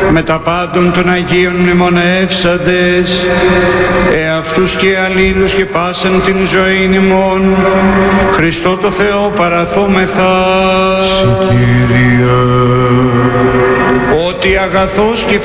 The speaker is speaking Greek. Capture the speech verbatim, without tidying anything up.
με τα πάντων των Αγίων μνημονεύσαντες, εαυτούς και αλλήλους και πάσαν την ζωή ημών, Χριστό το Θεό παραθόμεθα. Συ Κύριε. Ότι αγαθός και